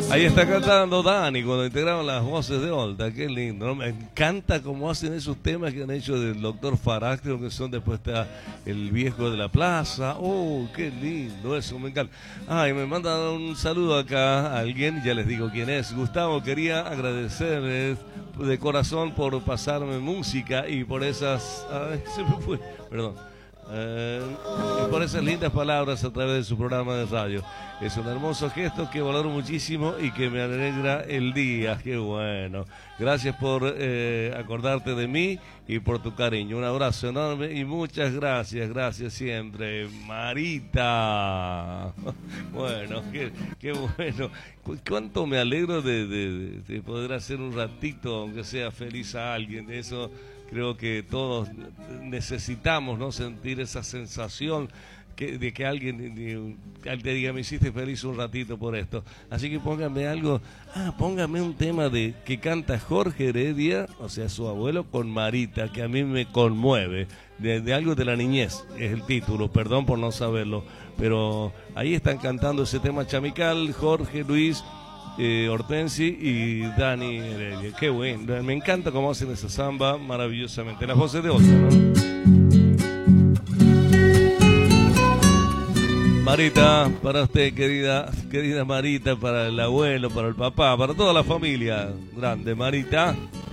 Ahí está cantando Dani cuando integraron las voces de Olta, qué lindo, ¿no? Me encanta cómo hacen esos temas que han hecho del doctor Farag, creo que son, después está el viejo de la plaza, oh, qué lindo eso, me encanta. Ay, me mandan un saludo acá a alguien, ya les digo quién es. Gustavo, quería agradecerles de corazón por pasarme música y por esas, ay, se me fue, perdón. Y por esas lindas palabras a través de su programa de radio. Es un hermoso gesto que valoro muchísimo y que me alegra el día. Qué bueno. Gracias por acordarte de mí y por tu cariño. Un abrazo enorme y muchas gracias. Gracias siempre, Marita. Bueno, qué bueno. Cuánto me alegro de poder hacer un ratito, aunque sea feliz a alguien. Eso creo que todos necesitamos, ¿no? Sentir esa sensación de que alguien te diga, me hiciste feliz un ratito por esto. Así que póngame algo, póngame un tema que canta Jorge Heredia, o sea, su abuelo, con Marita, que a mí me conmueve, de algo de la niñez, es el título, perdón por no saberlo, pero ahí están cantando ese tema chamical, Jorge, Luis, Hortensi y Dani Heredia. Qué bueno, me encanta cómo hacen esa samba maravillosamente. Las voces de Olta, ¿no? Marita, para usted, querida Marita, para el abuelo, para el papá, para toda la familia grande, Marita.